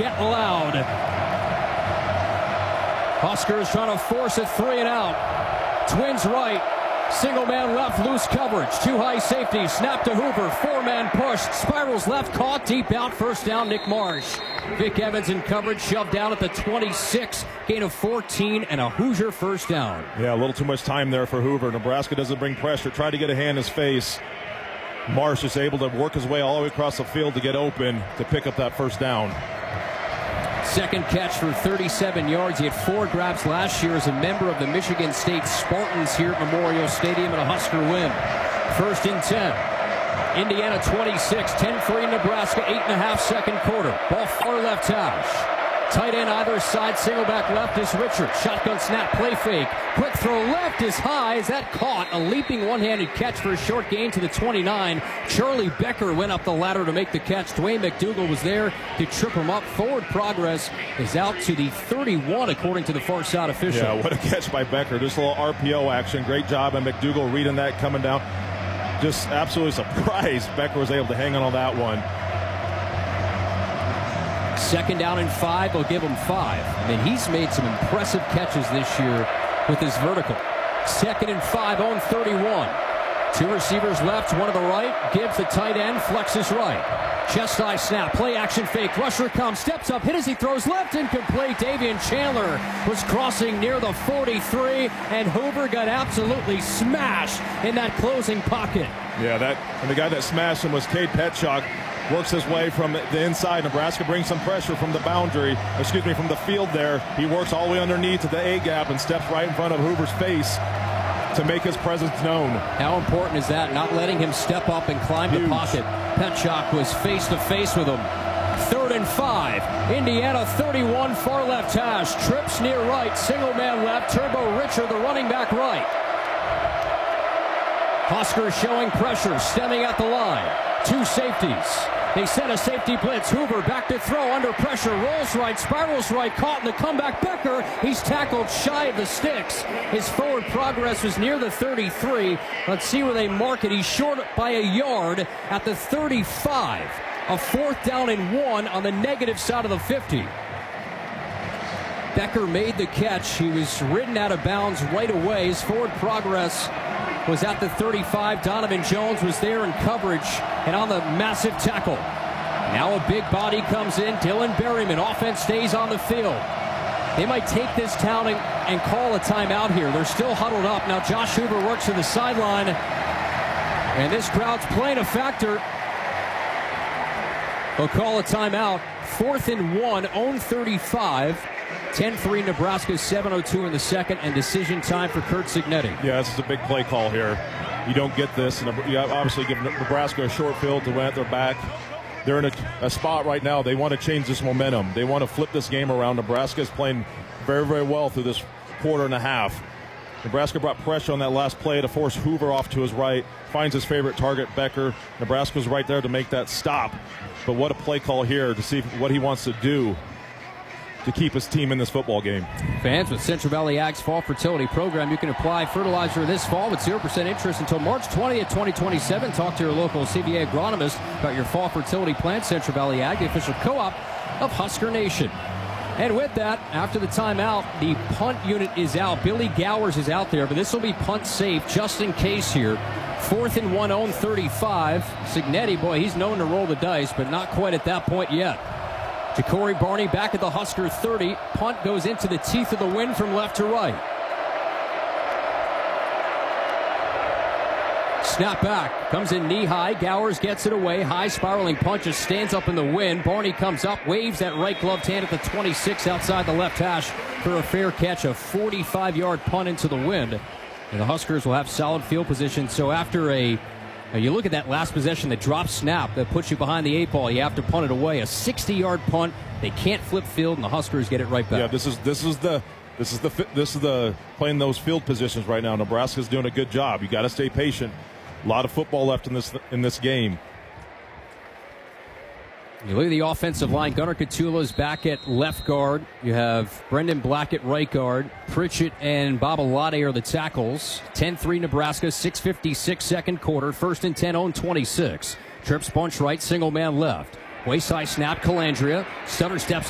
get loud. Huskers trying to force a 3 and out. Twins right. Single man left, loose coverage. Two high safety, snap to Hoover. Four-man push, spirals left, caught deep out. First down, Nick Marsh. Vic Evans in coverage, shoved down at the 26. Gain of 14 and a Hoosier first down. Yeah, a little too much time there for Hoover. Nebraska doesn't bring pressure. Tried to get a hand in his face. Marsh is able to work his way all the way across the field to get open to pick up that first down. Second catch for 37 yards. He had 4 grabs last year as a member of the Michigan State Spartans here at Memorial Stadium, and a Husker win. First and 10. Indiana 26, 10-3 Nebraska, 8.5 second quarter. Ball far left hash. Tight end either side, single back left is Richard. Shotgun snap, play fake. Quick throw left is high. Is that caught? A leaping one-handed catch for a short gain to the 29. Charlie Becker went up the ladder to make the catch. Dwayne McDougal was there to trip him up. Forward progress is out to the 31, according to the far side official. Yeah, what a catch by Becker. Just a little RPO action. Great job by McDougal reading that coming down. Just absolutely surprised Becker was able to hang on that one. Second down and 5, they'll give him 5. I mean, he's made some impressive catches this year with his vertical. Second and 5 on 31. 2 receivers left, one to the right. Gibbs the tight end, flexes right. Chest high snap, play action fake. Rusher comes, steps up, hit as he throws left, incomplete. Davian Chandler was crossing near the 43, and Hoover got absolutely smashed in that closing pocket. Yeah, and the guy that smashed him was Cade Petchak. Works his way from the inside. Nebraska brings some pressure from the from the field there. He works all the way underneath to the A-gap and steps right in front of Hoover's face to make his presence known. How important is that? Not letting him step up and climb the pocket. Petchak was face-to-face with him. Third and 5. Indiana 31, far left hash. Trips near right. Single man left. Turbo Richard, the running back right. Huskers showing pressure, stemming at the line. 2 safeties. They send a safety blitz. Hoover back to throw under pressure. Rolls right, spirals right, caught in the comeback. Becker, he's tackled shy of the sticks. His forward progress was near the 33. Let's see where they mark it. He's short by a yard at the 35. A 4th down and 1 on the negative side of the 50. Becker made the catch. He was ridden out of bounds right away. His forward progress was at the 35. Donovan Jones was there in coverage and on the massive tackle. Now a big body comes in. Dylan Berryman. Offense stays on the field. They might take this down and call a timeout here. They're still huddled up. Now Josh Hoover works to the sideline. And this crowd's playing a factor. They'll call a timeout. 4th and 1, own 35. 10-3 Nebraska, 7:02 in the second, and decision time for Curt Cignetti. Yeah, this is a big play call here. You don't get this. You obviously give Nebraska a short field to win at their back. They're in a spot right now. They want to change this momentum. They want to flip this game around. Nebraska is playing very, very well through this quarter and a half. Nebraska brought pressure on that last play to force Hoover off to his right. Finds his favorite target, Becker. Nebraska's right there to make that stop. But what a play call here to see what he wants to do to keep his team in this football game. Fans, with Central Valley Ag's Fall Fertility Program, you can apply fertilizer this fall with 0% interest until March 20th, 2027. Talk to your local CVA agronomist about your fall fertility plan. Central Valley Ag, the official co-op of Husker Nation. And with that, after the timeout, the punt unit is out. Billy Gowers is out there, but this will be punt safe just in case here. 4th and 1, own 35. Cignetti, boy, he's known to roll the dice, but not quite at that point yet. Ja'Cory Barney back at the Husker 30. Punt goes into the teeth of the wind from left to right. Snap back. Comes in knee high. Gowers gets it away. High spiraling punches. Stands up in the wind. Barney comes up. Waves that right gloved hand at the 26 outside the left hash for a fair catch. A 45-yard punt into the wind. And the Huskers will have solid field position. So after you look at that last possession, the drop snap that puts you behind the 8 ball. You have to punt it away. A 60-yard punt. They can't flip field, and the Huskers get it right back. Yeah, this is the playing those field positions right now. Nebraska's doing a good job. You got to stay patient. A lot of football left in this game. You look at the offensive line. Gunnar Katula is back at left guard. You have Brendan Black at right guard. Pritchett and Babalade are the tackles. 10-3 Nebraska, 6:56 second quarter. 1st and 10, own 26. Trips bunch right, single man left. Waist high snap, Calandria. Stutter steps